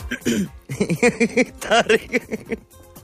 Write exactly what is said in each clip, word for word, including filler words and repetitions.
Tariq.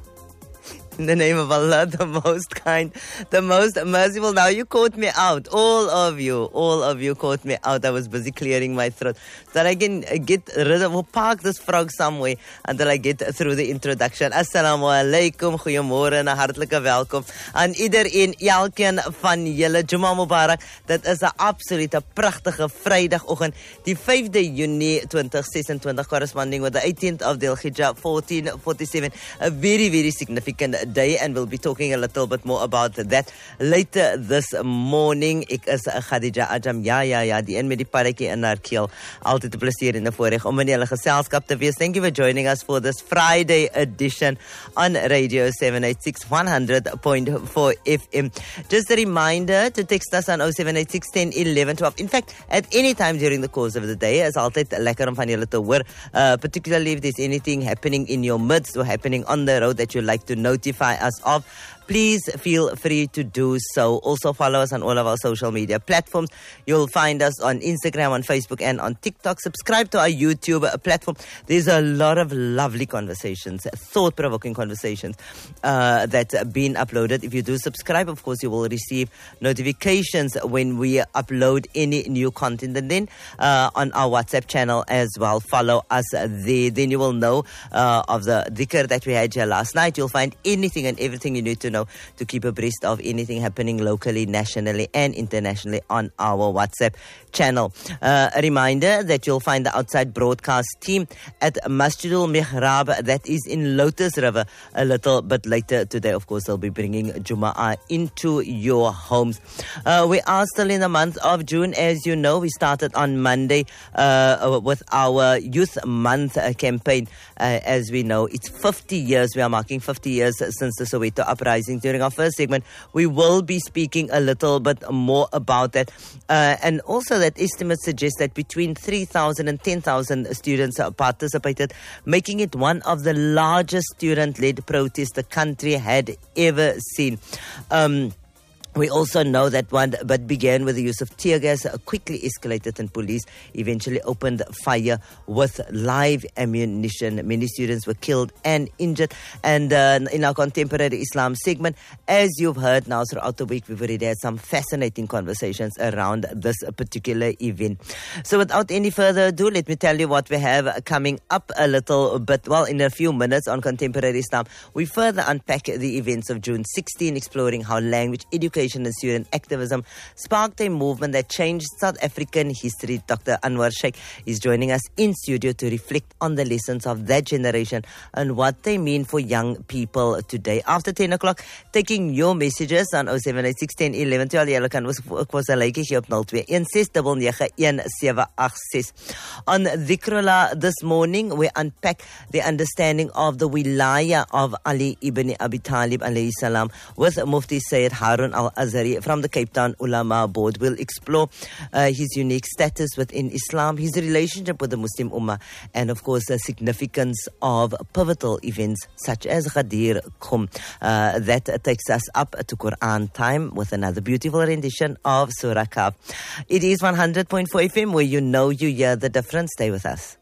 In the name of Allah, the most kind, the most merciful. Now you caught me out. All of you, all of you caught me out. I was busy clearing my throat so that I can get rid of, or park this frog somewhere until I get through the introduction. Assalamu alaikum, goeiemorgen en hartelijke welkom aan iedereen, elkeen van julle. Juma Mubarak. Dit is 'n absolute pragtige Vrydagoggend, die vyfde Junie twenty twenty-six, corresponding with the eighteenth of Dhul Hijjah fourteen forty-seven. A very, very significant day, and we'll be talking a little bit more about that later this morning. Ek is Khadija Ajam. Ja, ja, ja, die een met die parretjie in haar keel. Altyd 'n plesier en 'n voorreg om in julle geselskap te wees. Thank you for joining us for this Friday edition on Radio seven eighty-six one hundred point four F M. Just a reminder to text us on oh seven eight six, one oh, eleven, twelve. In fact, at any time during the course of the day, is altyd lekker om van julle te hoor, uh, particularly if there's anything happening in your midst or happening on the road that you'd like to notify us of. Please feel free to do so. Also follow us on all of our social media platforms. You'll find us on Instagram, on Facebook, and on TikTok. Subscribe to our YouTube platform. There's a lot of lovely conversations, thought-provoking conversations uh, that have been uploaded. If you do subscribe, of course, you will receive notifications when we upload any new content. And then uh, on our WhatsApp channel as well, follow us there. Then you will know uh, of the dhikr that we had here last night. You'll find anything and everything you need to know to keep abreast of anything happening locally, nationally, and internationally on our WhatsApp channel. Uh, a reminder that you'll find the outside broadcast team at Masjidul Mihrab, that is in Lotus River, a little bit later today. Of course, they'll be bringing Jum'ah into your homes. Uh, we are still in the month of June. As you know, we started on Monday uh, with our Youth Month uh, campaign. Uh, as we know, it's fifty years. We are marking fifty years since the Soweto uprising. During our first segment, we will be speaking a little bit more about that. Uh, and also that estimates suggest that between three thousand and ten thousand students participated, making it one of the largest student-led protests the country had ever seen. Um, We also know that one but began with the use of tear gas, quickly escalated, and police eventually opened fire with live ammunition. Many students were killed and injured. And uh, in our contemporary Islam segment, as you've heard now throughout the week, we've already had some fascinating conversations around this particular event. So without any further ado, let me tell you what we have coming up a little bit. Well, in a few minutes on Contemporary Islam, we further unpack the events of June sixteenth, exploring how language, education, and student activism sparked a movement that changed South African history. Doctor Anwar Sheikh is joining us in studio to reflect on the lessons of that generation and what they mean for young people today. After ten o'clock, taking your messages on oh seven eight six, one oh, eleven, twelve. Julle kan ook was 'n lykie gee op zero two one six nine nine one seven eight six. On Dhikrullah this morning, we unpack the understanding of the wilaya of Ali ibn Abi Talib alayhi salam with Mufti Sayyid Harun Al Azhari from the Cape Town Ulama Board. Will explore uh, his unique status within Islam, his relationship with the Muslim Ummah, and of course the significance of pivotal events such as Ghadir Qum. Uh, that takes us up to Quran time with another beautiful rendition of Surah Kahf. It is one hundred point four F M, where you know you hear the difference. Stay with us.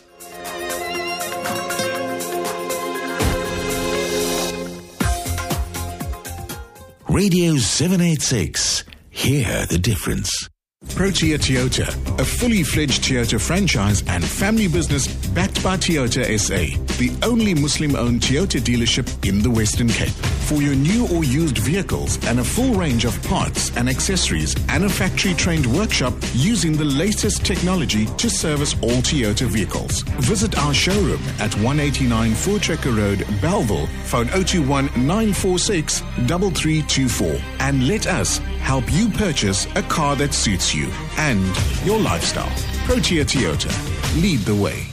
Radio seven eighty-six. Hear the difference. Protea Toyota, a fully fledged Toyota franchise and family business backed by Toyota S A, the only Muslim-owned Toyota dealership in the Western Cape. For your new or used vehicles and a full range of parts and accessories, and a factory-trained workshop using the latest technology to service all Toyota vehicles. Visit our showroom at one eighty-nine Voortrekker Road, Bellville. Phone oh two one, nine four six, three three two four and let us help you purchase a car that suits you and your lifestyle. Protea Toyota. Lead the way.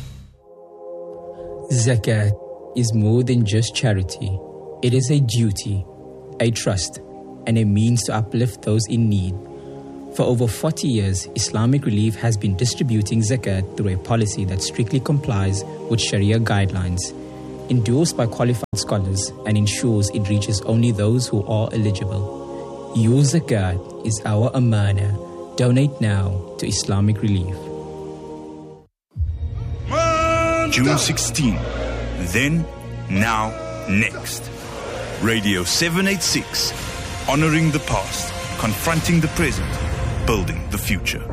Zakat is more than just charity. It is a duty, a trust, and a means to uplift those in need. For over forty years, Islamic Relief has been distributing zakat through a policy that strictly complies with Sharia guidelines, endorsed by qualified scholars, and ensures it reaches only those who are eligible. Your zakat is our amana. Donate now to Islamic Relief. Man June sixteenth. Then, now, next. Radio seven eighty-six. Honoring the past, confronting the present, building the future.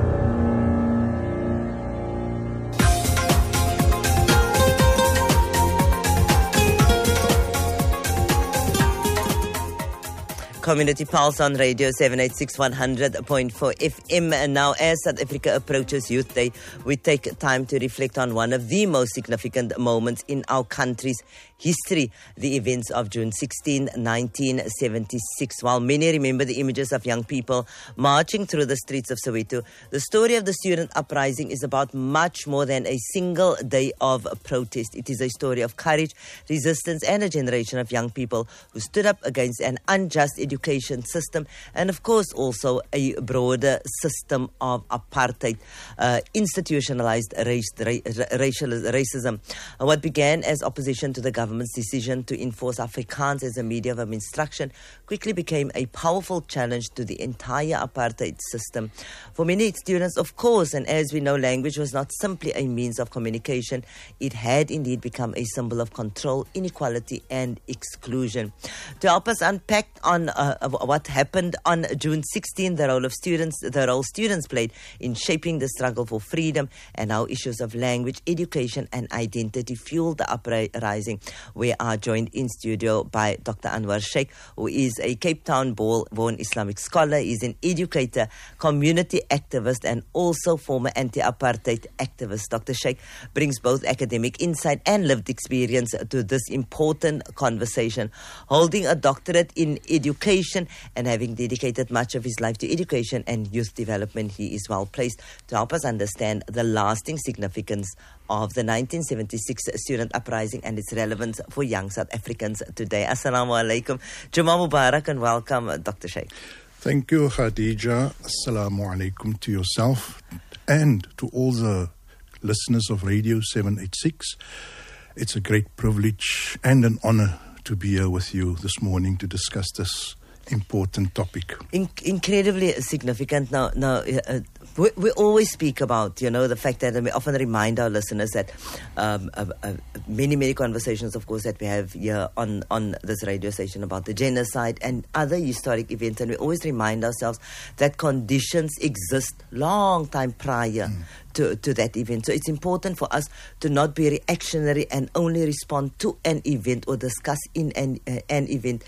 Community Pulse on Radio seven eighty-six one hundred point four F M. And now, as South Africa approaches Youth Day, we take time to reflect on one of the most significant moments in our country's history, the events of June sixteenth, nineteen seventy-six. While many remember the images of young people marching through the streets of Soweto, the story of the student uprising is about much more than a single day of protest. It is a story of courage, resistance, and a generation of young people who stood up against an unjust education system and, of course, also a broader system of apartheid, uh, institutionalized race, ra- racial, racism. Uh, what began as opposition to the government government's decision to enforce Afrikaans as a medium of instruction quickly became a powerful challenge to the entire apartheid system. For many students, of course, and as we know, language was not simply a means of communication. It had indeed become a symbol of control, inequality, and exclusion. To help us unpack on uh, what happened on June sixteenth, the role of students, the role students played in shaping the struggle for freedom, and how issues of language, education, and identity fueled the uprising, we are joined in studio by Doctor Anwar Sheikh, who is a Cape Town-born Islamic scholar. He's an educator, community activist, and also former anti-apartheid activist. Doctor Sheikh brings both academic insight and lived experience to this important conversation. Holding a doctorate in education and having dedicated much of his life to education and youth development, he is well placed to help us understand the lasting significance of the nineteen seventy-six student uprising and its relevance for young South Africans today. Assalamu alaikum. Jummah Mubarak and welcome, Doctor Sheikh. Thank you, Khadija. Assalamu alaikum to yourself and to all the listeners of Radio seven eighty-six. It's a great privilege and an honor to be here with you this morning to discuss this important topic. In- incredibly significant. Now, now uh, we, we always speak about, you know, the fact that, and we often remind our listeners that um, uh, uh, many, many conversations, of course, that we have here on, on this radio station about the genocide and other historic events, and we always remind ourselves that conditions exist long time prior mm. to, to that event. So it's important for us to not be reactionary and only respond to an event or discuss in an, uh, an event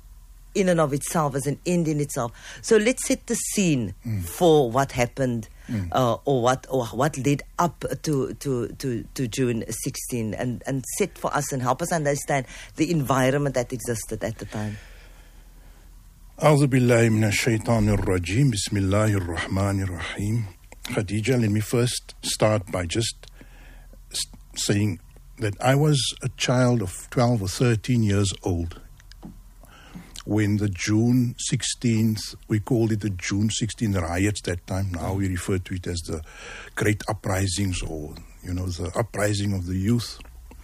in and of itself as an end in itself. So let's set the scene mm. for what happened mm. uh, or what or what led up to to, to, to June sixteenth and, and set for us and help us understand the environment that existed at the time. A'udhu billahi minash shaitanir rajim. Bismillahir rahmanir rahim. Khadija, let me first start by just saying that I was a child of twelve or thirteen years old when the June sixteenth, we called it the June sixteenth riots that time. Now we refer to it as the Great Uprisings, or, you know, the uprising of the youth.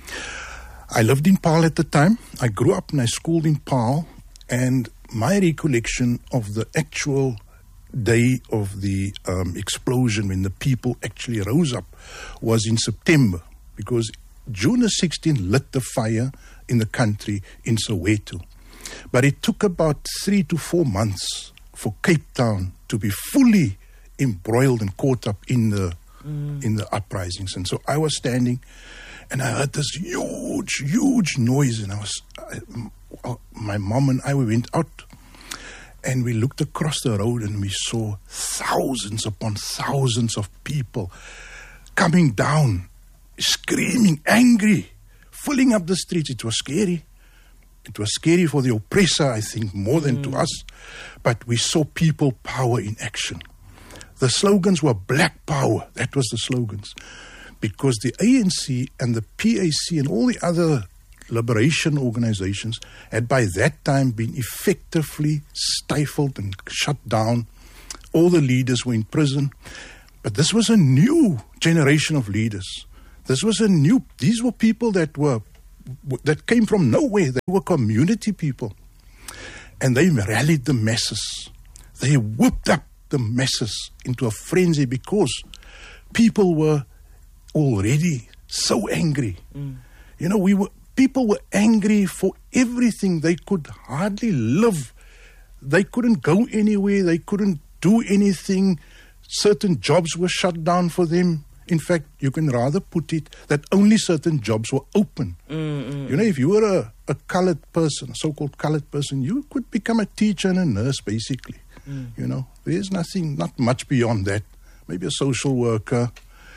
I lived in Paarl at the time. I grew up and I schooled in Paarl, and my recollection of the actual day of the um, explosion, when the people actually rose up, was in September, because June the sixteenth lit the fire in the country in Soweto. But it took about three to four months for Cape Town to be fully embroiled and caught up in the mm. in the uprisings. And so I was standing, and I heard this huge, huge noise. And I was, I, my mom and I, we went out, and we looked across the road, and we saw thousands upon thousands of people coming down, screaming, angry, filling up the streets. It was scary. It was scary for the oppressor, I think, more than mm. to us. But we saw people power in action. The slogans were Black Power. That was the slogans. Because the A N C and the P A C and all the other liberation organizations had by that time been effectively stifled and shut down. All the leaders were in prison. But this was a new generation of leaders. This was a new, these were people that were that came from nowhere. They were community people. And they rallied the masses. They whipped up the masses into a frenzy because people were already so angry. Mm. You know, we were people were angry for everything. They could hardly live. They couldn't go anywhere. They couldn't do anything. Certain jobs were shut down for them. In fact, you can rather put it that only certain jobs were open. Mm-hmm. You know, if you were a, a colored person, a so-called colored person, you could become a teacher and a nurse, basically. Mm. You know, there's nothing, not much beyond that. Maybe a social worker.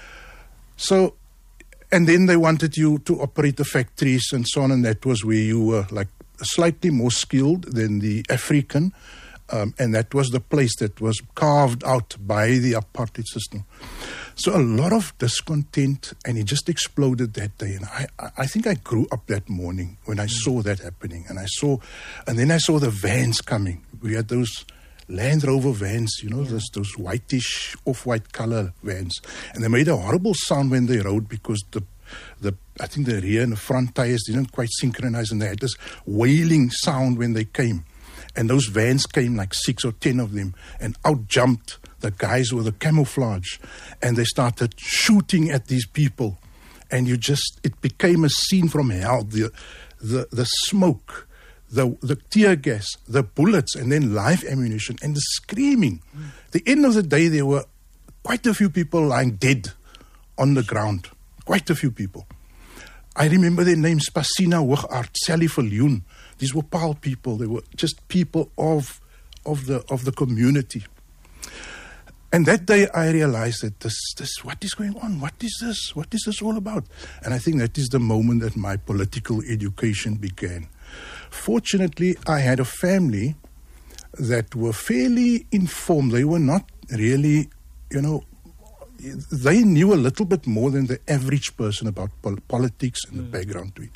So, and then they wanted you to operate the factories and so on, and that was where you were like slightly more skilled than the African. Um, and that was the place that was carved out by the apartheid system. So a lot of discontent, and it just exploded that day. And I, I think I grew up that morning when I mm. saw that happening. And I saw, and then I saw the vans coming. We had those Land Rover vans, you know, yeah. those, those whitish, off-white color vans. And they made a horrible sound when they rode because the The, I think the rear and the front tires didn't quite synchronize, and they had this wailing sound when they came. And those vans came, like six or ten of them, and out jumped the guys with the camouflage. And they started shooting at these people. And you just, it became a scene from hell. The, the, the smoke, the, the tear gas, the bullets, and then live ammunition, and the screaming. Mm. At the end of the day, there were quite a few people lying dead on the ground. Quite a few people. I remember their names: Spasina Hoogaard, Sally Viljoen. These were P A L people. They were just people of, of the of the community. And that day I realized that this, this, what is going on? What is this? What is this all about? And I think that is the moment that my political education began. Fortunately, I had a family that were fairly informed. They were not really, you know, they knew a little bit more than the average person about pol- politics and mm. the background to it.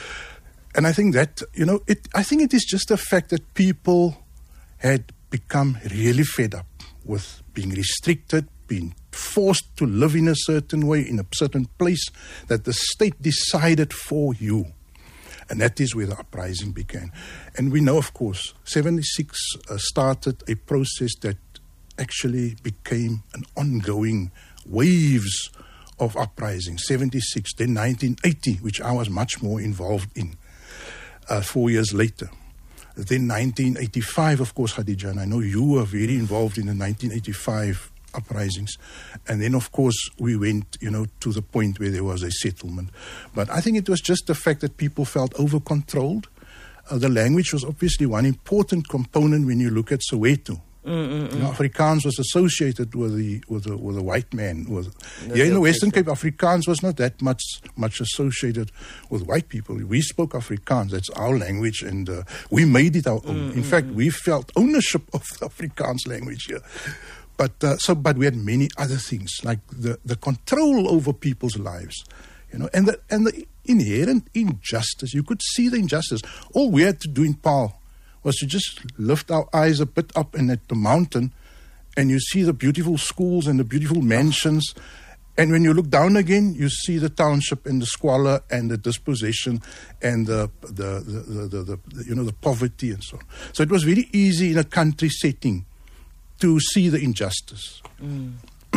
And I think that, you know, it. I think it is just the fact that people had become really fed up with being restricted, being forced to live in a certain way, in a certain place, that the state decided for you. And that is where the uprising began. And we know, of course, seventy-six uh, started a process that actually became an ongoing waves of uprising. seventy-six, then nineteen eighty, which I was much more involved in, uh, four years later. Then nineteen eighty-five, of course, Khadija, and I know you were very involved in the nineteen eighty-five uprisings. And then, of course, we went, you know, to the point where there was a settlement. But I think it was just the fact that people felt over-controlled. Uh, the language was obviously one important component when you look at Soweto. Mm-mm-mm. You know, Afrikaans was associated with the with the, with the white man. With, here in the Western Cape, Afrikaans was not that much much associated with white people. We spoke Afrikaans; that's our language, and uh, we made it our own. Mm-mm. In fact, we felt ownership of the Afrikaans language here. But uh, so, but we had many other things like the, the control over people's lives, you know, and the and the inherent injustice. You could see the injustice. All we had to do in P A L was to just lift our eyes a bit up and at the mountain, and you see the beautiful schools and the beautiful mansions. And when you look down again, you see the township and the squalor and the dispossession and the the, the, the, the, the you know the poverty and so on. So it was very easy in a country setting to see the injustice. Mm.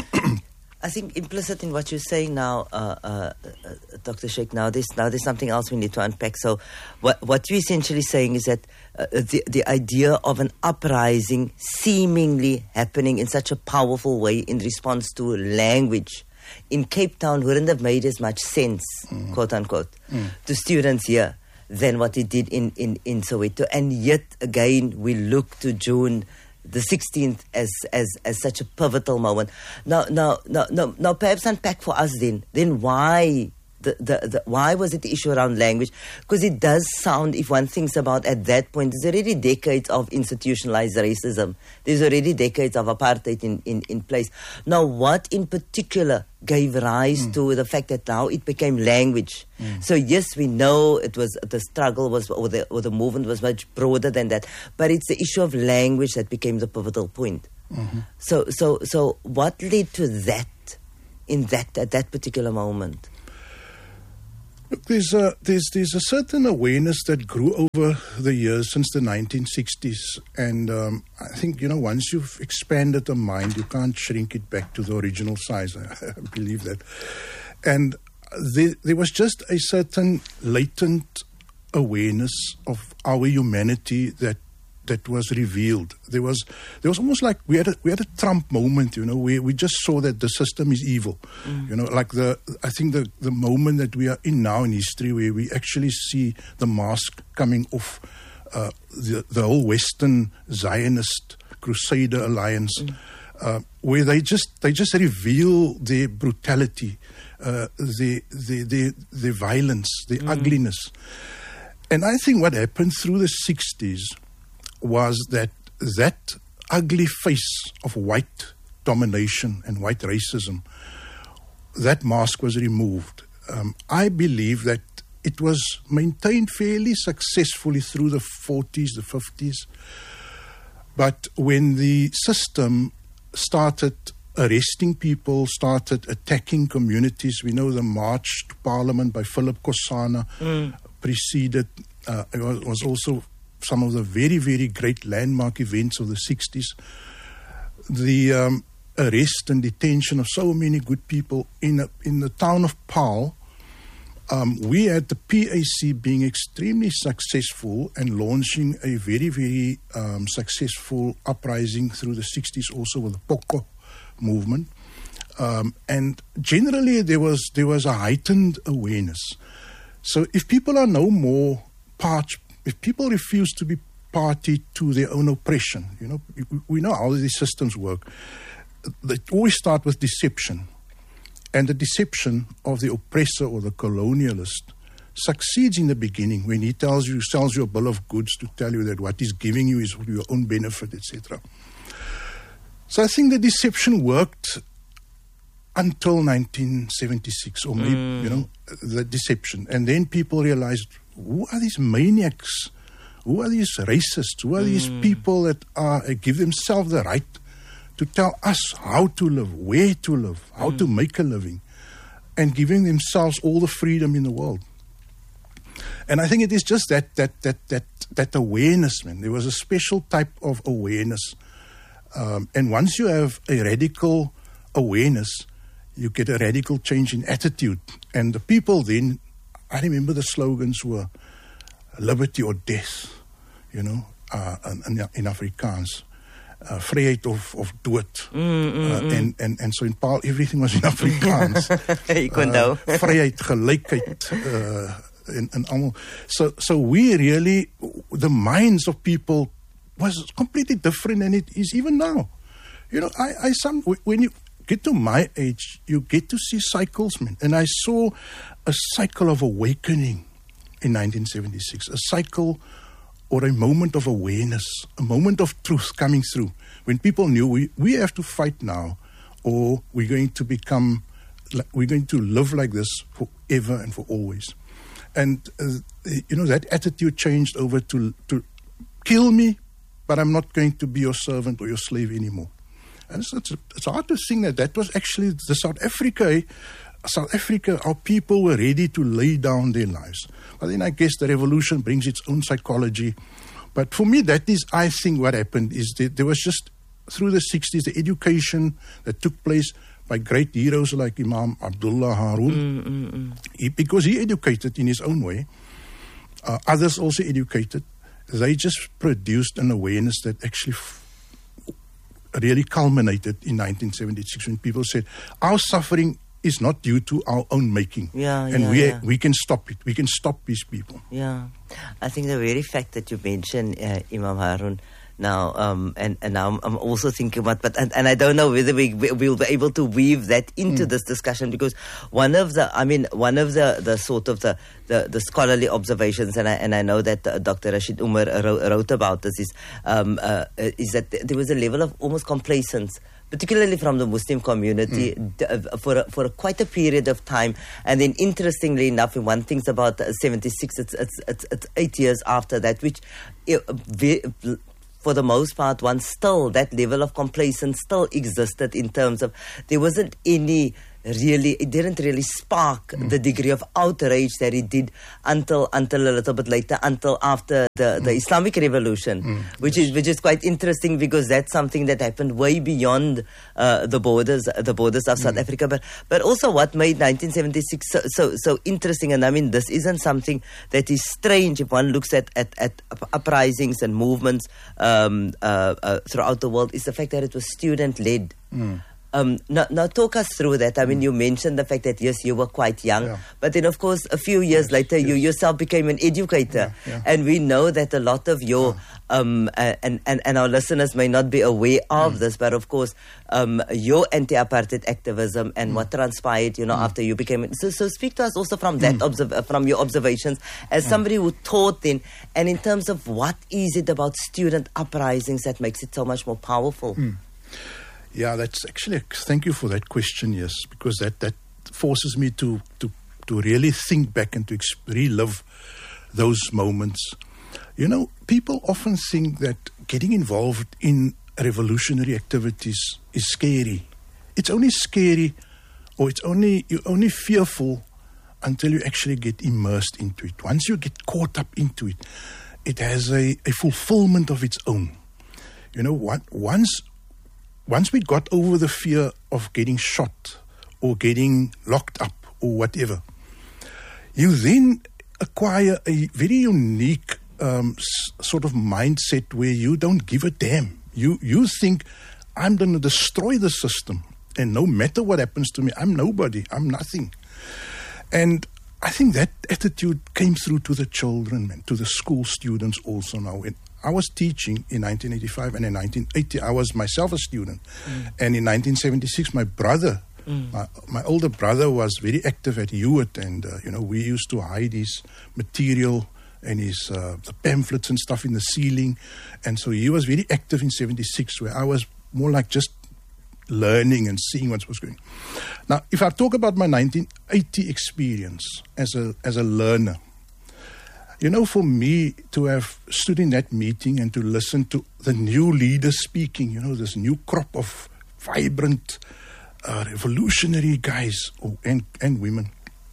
I think implicit in what you're saying now, uh, uh, uh, Doctor Sheikh, now there's, now there's something else we need to unpack. So what, what you're essentially saying is that uh, the, the idea of an uprising seemingly happening in such a powerful way in response to language in Cape Town wouldn't have made as much sense, mm. quote unquote, mm. to students here than what it did in, in, in Soweto. And yet again, we look to June the sixteenth as, as as such a pivotal moment. Now, now, now, now, now perhaps unpack for us then, then why the, the, the why was it the issue around language? Because it does sound, if one thinks about at that point, there's already decades of institutionalized racism. There's already decades of apartheid in, in, in place. Now, what in particular gave rise mm. to the fact that now it became language? Mm. So yes, we know it was the struggle was or the or the movement was much broader than that, but it's the issue of language that became the pivotal point. Mm-hmm. So so so what led to that in that at that particular moment? Look, there's a, there's, there's a certain awareness that grew over the years since the nineteen sixties. And um, I think, you know, once you've expanded a mind, you can't shrink it back to the original size. I believe that. And there, there was just a certain latent awareness of our humanity that that was revealed. There was there was almost like we had a, we had a Trump moment, you know, where we just saw that the system is evil. Mm. You know, like the I think the, the moment that we are in now in history, where we actually see the mask coming off uh, the, the whole Western Zionist Crusader alliance, mm. uh, where they just they just reveal their brutality, uh, their, their, their, their violence, their mm. ugliness. And I think what happened through the sixties was that that ugly face of white domination and white racism, that mask was removed. Um, I believe that it was maintained fairly successfully through the forties, the fifties. But when the system started arresting people, started attacking communities, we know the March to Parliament by Philip Kosana mm. preceded, uh, it was, was also some of the very, very great landmark events of the sixties. The um, arrest and detention of so many good people in a, in the town of Paarl. Um, we had the P A C being extremely successful and launching a very, very um, successful uprising through the sixties also with the Poko movement. Um, and generally there was there was a heightened awareness. So if people are no more part, if people refuse to be party to their own oppression, you know, we know how these systems work. They always start with deception. And the deception of the oppressor or the colonialist succeeds in the beginning when he tells you, sells you a bill of goods to tell you that what he's giving you is for your own benefit, et cetera. So I think the deception worked until nineteen seventy-six, or maybe, mm. you know, the deception. And then people realized, who are these maniacs? Who are these racists? Who are mm. these people that are uh, give themselves the right to tell us how to live, where to live, how mm. to make a living, and giving themselves all the freedom in the world? And I think it is just that that that that that awareness, man. There was a special type of awareness, um, and once you have a radical awareness, you get a radical change in attitude. And the people then, I remember the slogans were liberty or death, you know, uh, in, in Afrikaans. Uh, vryheid of, of dood. Mm, mm, uh, mm. And, and, and so in Paarl, everything was in Afrikaans. uh, vryheid, gelykheid, uh, and, and all. So, so we really, the minds of people was completely different, and it is even now. You know, I, I some, when you get to my age, you get to see cycles, man. And I saw a cycle of awakening in nineteen seventy-six, a cycle or a moment of awareness, a moment of truth coming through, when people knew we, we have to fight now, or we're going to become, we're going to live like this forever and for always. And, uh, you know, that attitude changed over to, to kill me, but I'm not going to be your servant or your slave anymore. And it's, it's, it's hard to think that that was actually the South Africa, South Africa, our people were ready to lay down their lives. But then I guess the revolution brings its own psychology. But for me, that is, I think, what happened is that there was just, through the sixties, the education that took place by great heroes like Imam Abdullah Haroon, mm, mm, mm. He, because he educated in his own way. Uh, others also educated. They just produced an awareness that actually f- really culminated in nineteen seventy-six when people said, our suffering is not due to our own making. Yeah, and yeah, we yeah. we can stop it. We can stop these people. Yeah. I think the very fact that you mentioned uh, Imam Haroon now, um, and, and now I'm, I'm also thinking about, but and, and I don't know whether we will be able to weave that into mm. this discussion, because one of the, I mean, one of the, the sort of the, the, the scholarly observations, and I and I know that uh, Doctor Rashid Umar wrote, wrote about this, is um, uh, is that there was a level of almost complacence, particularly from the Muslim community, mm. d- uh, for a, for a quite a period of time. And then, interestingly enough, when one thinks about uh, seventy-six, it's, it's it's it's eight years after that, which uh, ve- for the most part, one still, that level of complacence still existed in terms of there wasn't any really, it didn't really spark mm. the degree of outrage that it did until until a little bit later, until after the, the mm. Islamic Revolution, mm. which is which is quite interesting because that's something that happened way beyond uh, the borders the borders of mm. South Africa. But but also what made nineteen seventy-six so, so so interesting, and I mean this isn't something that is strange if one looks at at, at uprisings and movements um, uh, uh, throughout the world, is the fact that it was student led. Mm. Um, now, now talk us through that. I mean, you mentioned the fact that, yes, you were quite young, yeah. but then, of course, a few years yes, later, yes. you yourself became an educator. Yeah, yeah. And we know that a lot of your, yeah. um, uh, and, and, and our listeners may not be aware of mm. this, but of course, um, your anti-apartheid activism and mm. what transpired, you know, mm. after you became... So, so speak to us also from that, mm. observ- from your observations as mm. somebody who taught then, and in terms of what is it about student uprisings that makes it so much more powerful? Mm. Yeah, that's actually, thank you for that question, yes, because that, that forces me to, to, to really think back and to exp- relive those moments. You know, people often think that getting involved in revolutionary activities is scary. It's only scary, or it's only, you're only fearful until you actually get immersed into it. Once you get caught up into it, it has a, a fulfillment of its own. You know, what, once... Once we got over the fear of getting shot or getting locked up or whatever, you then acquire a very unique um, s- sort of mindset where you don't give a damn. You you think, I'm going to destroy the system, and no matter what happens to me, I'm nobody, I'm nothing. And I think that attitude came through to the children and to the school students also now. And I was teaching in nineteen eighty-five, and in nineteen eighty I was myself a student. Mm. And in nineteen seventy-six, my brother, mm. my, my older brother was very active at Hewitt, and, uh, you know, we used to hide his material and his uh, the pamphlets and stuff in the ceiling. And so he was very active in seventy-six, where I was more like just learning and seeing what was going on. Now, if I talk about my nineteen eighty experience as a as a learner, you know, for me to have stood in that meeting and to listen to the new leaders speaking, you know, this new crop of vibrant, uh, revolutionary guys oh, and, and women,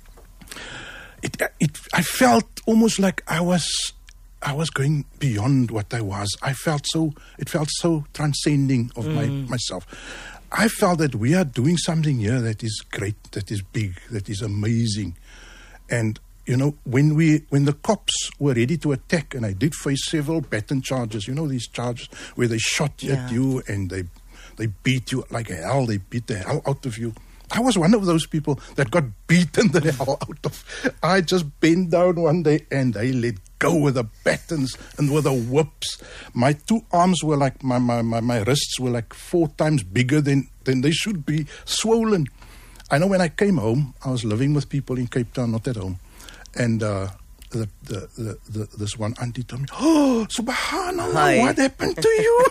it, it, I felt almost like I was, I was going beyond what I was. I felt so, it felt so transcending of mm. my, myself. I felt that we are doing something here that is great, that is big, that is amazing. And you know, when we when the cops were ready to attack, and I did face several baton charges, you know, these charges where they shot yeah. at you and they they beat you like hell, they beat the hell out of you. I was one of those people that got beaten the hell out of. I just bent down one day and they let go with the batons and with the whips. My two arms were like, my, my, my, my wrists were like four times bigger than, than they should be, swollen. I know when I came home, I was living with people in Cape Town, not at home. And uh, the, the, the, the, this one auntie told me, "Oh, subhanallah, Hi. What happened to you?"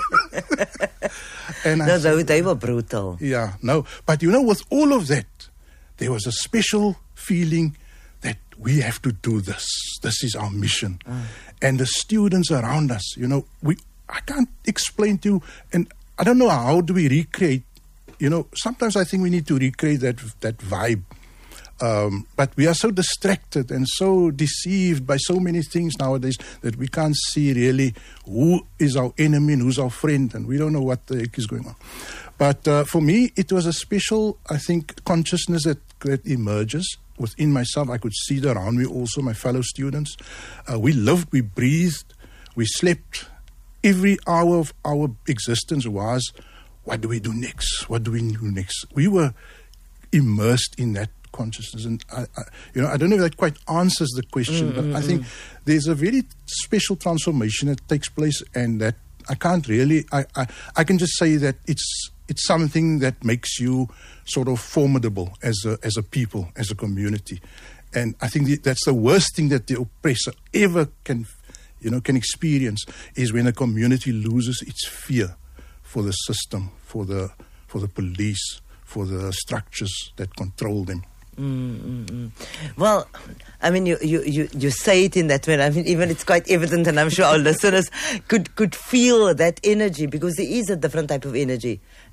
And I no, said, they were brutal. Yeah, no. But you know, with all of that, there was a special feeling that we have to do this. This is our mission. Mm. And the students around us, you know, we I can't explain to you, and I don't know how do we recreate, you know, sometimes I think we need to recreate that that vibe. Um, but we are so distracted and so deceived by so many things nowadays that we can't see really who is our enemy and who's our friend, and we don't know what the heck is going on. But uh, for me, it was a special, I think, consciousness that, that emerges within myself. I could see it around me also, my fellow students. Uh, we lived, we breathed, we slept. Every hour of our existence was, what do we do next? What do we do next? We were immersed in that consciousness. And I, I, you know, I don't know if that quite answers the question, mm, but mm, I think mm. there's a very special transformation that takes place, and that I can't really, I, I, I can just say that it's it's something that makes you sort of formidable as a, as a people, as a community. And I think that's the worst thing that the oppressor ever can, you know, can experience, is when a community loses its fear for the system, for the for the police, for the structures that control them. Mm-hmm. Well, I mean, you, you, you, you say it in that way. I mean, even it's quite evident, and I'm sure our listeners could, could feel that energy, because there is a different type of energy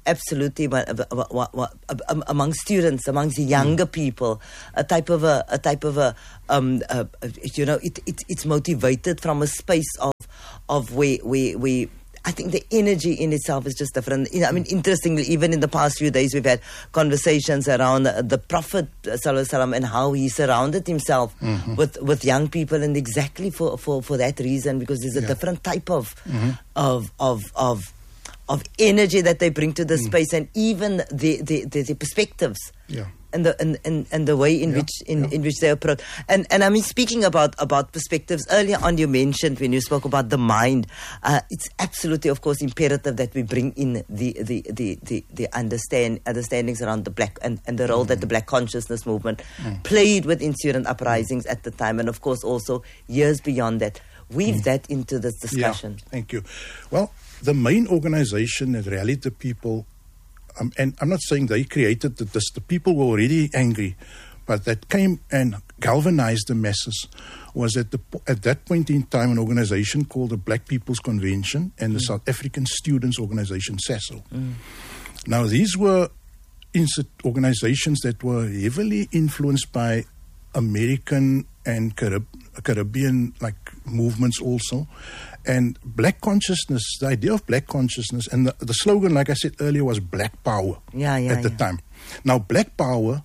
absolutely, but, but, but, but, but, among students, amongst the younger mm. people, a type of a, a type of a, um, uh, you know, it, it it's motivated from a space of, of where, where, where I think the energy in itself is just different. You know, I mean, interestingly, even in the past few days, we've had conversations around the, the Prophet Sallallahu Alaihi Wasallam and how he surrounded himself mm-hmm. with, with young people, and exactly for, for, for that reason, because there's a yeah. different type of, mm-hmm. of, of, of, of energy that they bring to the mm. space, and even the, the, the, the perspectives. Yeah. And the and, and, and the way in yeah, which in, yeah. in which they approach, and and I mean, speaking about about perspectives, earlier on you mentioned when you spoke about the mind, uh, it's absolutely, of course, imperative that we bring in the the the the, the understand understandings around the black and, and the role mm. that the Black Consciousness movement mm. played within student uprisings mm. at the time, and of course also years beyond that. Weave mm. that into this discussion. Yeah, thank you. Well, the main organization that rallied the people. Um, and I'm not saying they created the, this. The people were already angry, but that came and galvanized the masses. Was at the at that point in time an organization called the Black People's Convention and the mm. South African Students Organization, SASO. Mm. Now these were organizations that were heavily influenced by American and Carib- Caribbean like movements also. And black consciousness, the idea of black consciousness, and the, the slogan, like I said earlier, was Black Power yeah, yeah, at the yeah. time. Now, Black Power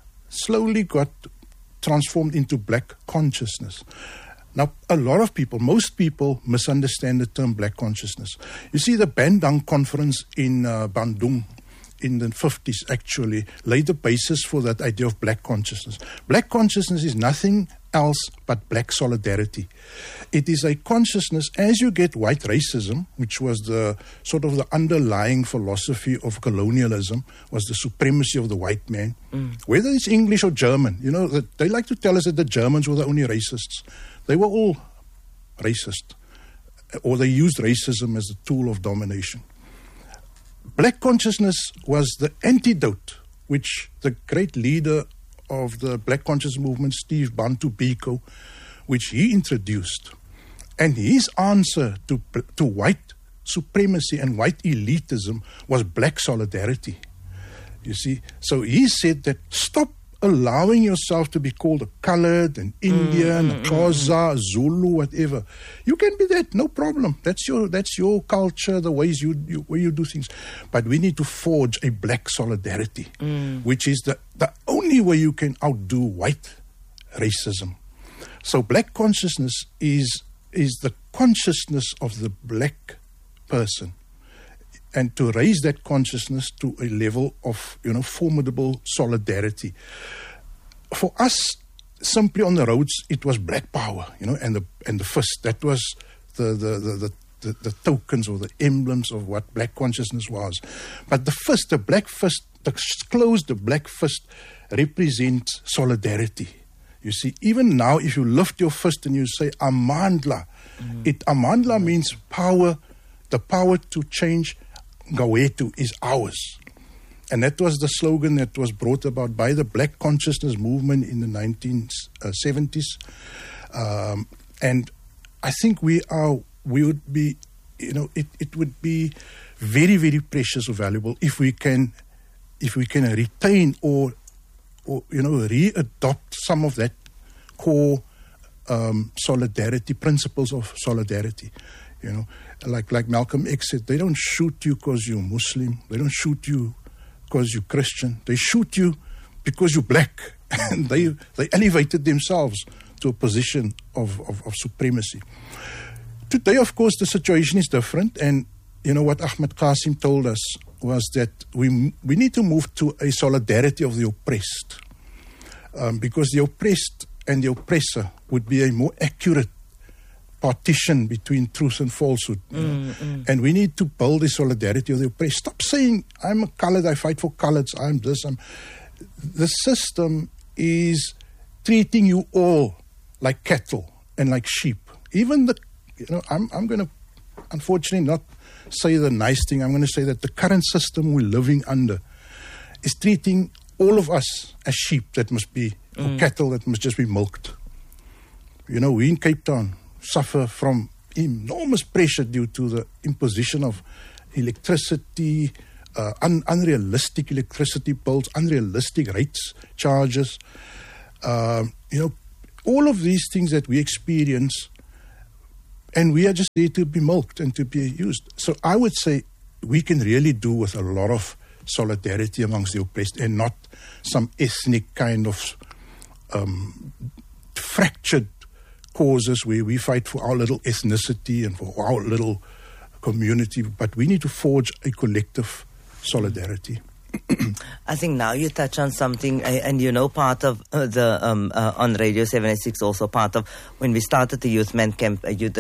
slowly got transformed into Black Consciousness. Now, a lot of people, most people misunderstand the term Black Consciousness. You see, the Bandung Conference in uh, Bandung in the fifties actually laid the basis for that idea of Black Consciousness. Black Consciousness is nothing else but black solidarity. It is a consciousness, as you get white racism, which was the sort of the underlying philosophy of colonialism, was the supremacy of the white man, mm. whether it's English or German. You know, they like to tell us that the Germans were the only racists. They were all racist, or they used racism as a tool of domination. Black consciousness was the antidote, which the great leader of the Black Consciousness movement, Steve Bantu Biko, which he introduced. And his answer to, to white supremacy and white elitism was black solidarity. You see, so he said that stop allowing yourself to be called a colored, an Indian, mm, a Xhosa, Zulu, whatever. You can be that, no problem. That's your that's your culture, the ways you, you way you do things. But we need to forge a black solidarity, mm. which is the, the only way you can outdo white racism. So black consciousness is is the consciousness of the black person. And to raise that consciousness to a level of, you know, formidable solidarity. For us, simply on the roads, it was Black Power, you know, and the and the fist. That was the the the, the, the, the tokens or the emblems of what black consciousness was. But the fist, the black fist, the closed, the black fist represents solidarity. You see, even now, if you lift your fist and you say Amandla, mm-hmm. it Amandla means power, the power to change. Gawetu is ours. And that was the slogan that was brought about by the Black Consciousness movement in the nineteen seventies. Um, and I think we are, we would be, you know, it, it would be very, very precious or valuable if we can, if we can retain or, or you know, re-adopt some of that core um, solidarity, principles of solidarity, you know. Like like Malcolm X said, they don't shoot you because you're Muslim. They don't shoot you because you're Christian. They shoot you because you're black. And they they elevated themselves to a position of, of, of supremacy. Today, of course, the situation is different. And, you know, what Ahmed Qasim told us was that we, we need to move to a solidarity of the oppressed. Um, because the oppressed and the oppressor would be a more accurate partition between truth and falsehood. Mm, mm. And we need to build a solidarity of the oppressed. Stop saying, I'm a colored, I fight for coloreds, I'm this, I'm... The system is treating you all like cattle and like sheep. Even the, you know, I'm, I'm going to, unfortunately, not say the nice thing. I'm going to say that the current system we're living under is treating all of us as sheep that must be, mm. or cattle that must just be milked. You know, we in Cape Town suffer from enormous pressure due to the imposition of electricity, uh, un- unrealistic electricity bills, unrealistic rates, charges. Uh, you know, all of these things that we experience, and we are just there to be milked and to be used. So I would say we can really do with a lot of solidarity amongst the oppressed and not some ethnic kind of um, fractured causes where we fight for our little ethnicity and for our little community, but we need to forge a collective solidarity. I think now you touch on something, uh, and you know, part of uh, the um, uh, on Radio seven eighty-six, also part of when we started the Youth Man Camp, uh, youth